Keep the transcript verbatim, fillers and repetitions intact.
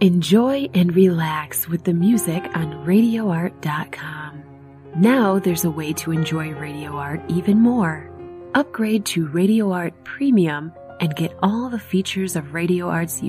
Enjoy and relax with the music on radio art dot com. Now there's a way to enjoy Radio Art even more. Upgrade to Radio Art Premium and get all the features of Radio Art's